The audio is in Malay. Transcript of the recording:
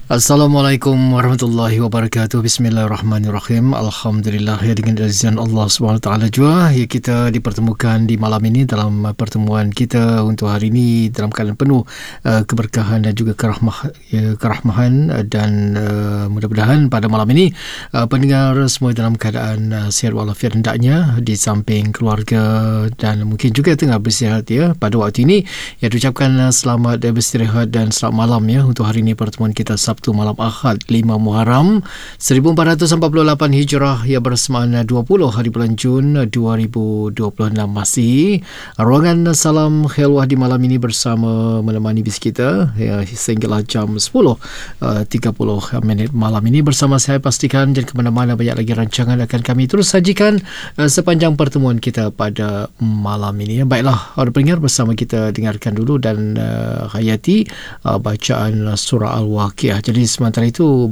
Assalamualaikum warahmatullahi wabarakatuh. Bismillahirrahmanirrahim. Alhamdulillah, ya, dengan izin Allah SWT jua ya, kita dipertemukan di malam ini dalam pertemuan kita untuk hari ini dalam keadaan penuh keberkahan dan juga kerahmahan, dan mudah-mudahan pada malam ini pendengar semua dalam keadaan sihat walafiat hendaknya, di samping keluarga dan mungkin juga tengah bersihat ya pada waktu ini. Ya, diucapkan selamat beristirahat dan selamat malam ya untuk hari ini pertemuan kita Sabtu malam Ahad 5 Muharram 1448 Hijrah yang bersamaan 20 hari bulan Jun 2026 Masihi. Ruangan Salam Khairul di malam ini bersama menemani bis kita ya, sehinggalah jam 10.30 malam ini bersama saya. Pastikan jangan ke mana-mana, banyak lagi rancangan akan kami terus sajikan sepanjang pertemuan kita pada malam ini. Baiklah, orang pendengar, bersama kita dengarkan dulu dan hayati bacaan surah Al-Waqiah. Jadi sementara itu